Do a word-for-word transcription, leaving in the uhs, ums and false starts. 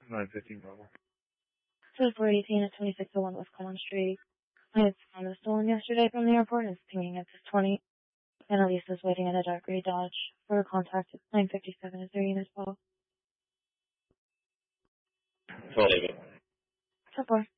nine fifteen Bravo. two four eighteen at twenty-six oh one West Collins Street. I had found was stolen yesterday from the airport and is pinging at this twenty. And Elise is waiting in a dark gray Dodge for a contact at nine fifty-seven is their unit as well. twelve David. So far.